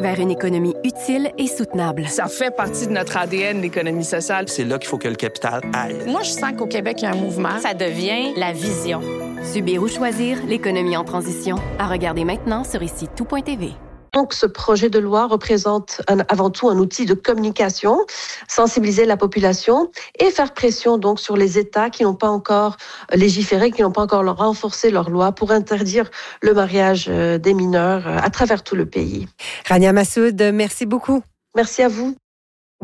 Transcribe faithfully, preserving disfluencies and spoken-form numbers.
vers une économie utile et soutenable. Ça fait partie de notre A D N, l'économie sociale. C'est là qu'il faut que le capital aille. Moi, je sens qu'au Québec, il y a un mouvement. Ça devient la vision. Subir ou choisir, l'économie en transition. À regarder maintenant sur ici tout point t v. Donc, ce projet de loi représente un, avant tout un outil de communication, sensibiliser la population et faire pression donc sur les États qui n'ont pas encore légiféré, qui n'ont pas encore renforcé leurs lois pour interdire le mariage des mineurs à travers tout le pays. Rania Massoud, merci beaucoup. Merci à vous.